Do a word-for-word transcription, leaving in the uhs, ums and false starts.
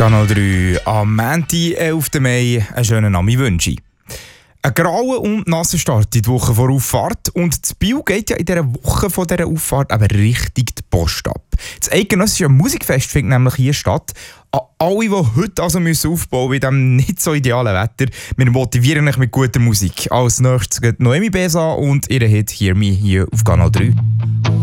Kanal drei am Montag, elften Mai, einen schönen Name wünsche ich. Ein grauer und nasser Start in die Woche vor Auffahrt. Und das Biel geht ja in dieser Woche von dieser Auffahrt aber richtig die Post ab. Das eidgenössische Musikfest findet nämlich hier statt. An alle, die heute also müssen aufbauen bei diesem nicht so idealen Wetter, wir motivieren euch mit guter Musik. Als nächstes geht Noemi Besa und ihre Hit «Hear Me» hier auf Kanal drei.